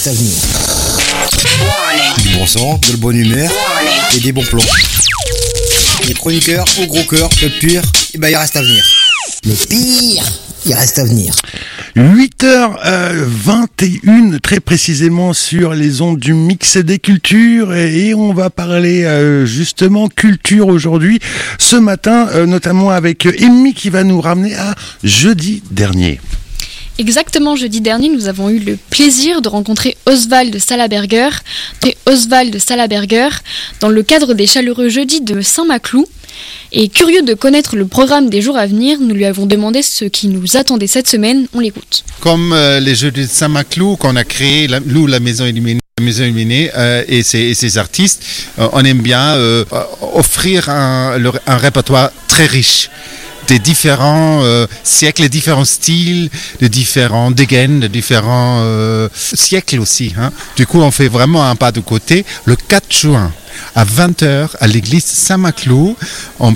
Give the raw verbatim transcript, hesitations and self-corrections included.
reste à venir. Du bon sang, de la bonne humeur et des bons plans. Les chroniqueurs au gros cœur, le pire, et ben il reste à venir. Le pire, il reste à venir. huit heures vingt et une très précisément sur les ondes du Mix des Cultures et on va parler euh, justement culture aujourd'hui ce matin euh, notamment avec Amy qui va nous ramener à jeudi dernier. Exactement, jeudi dernier, nous avons eu le plaisir de rencontrer Oswald Salaberger, et Oswald Salaberger dans le cadre des chaleureux jeudis de Saint-Maclou. Et curieux de connaître le programme des jours à venir, nous lui avons demandé ce qui nous attendait cette semaine. On l'écoute. Comme euh, les Jeux de Saint-Maclou qu'on a créé, la, nous, la Maison Illuminée, la Maison Illuminée euh, et, ses, et ses artistes, euh, on aime bien euh, offrir un, leur, un répertoire très riche. Des différents euh, siècles, des différents styles, de différents dégaines, de différents euh, siècles aussi. Hein. Du coup, on fait vraiment un pas de côté. Le quatre juin, à vingt heures, à l'église Saint-Maclou, on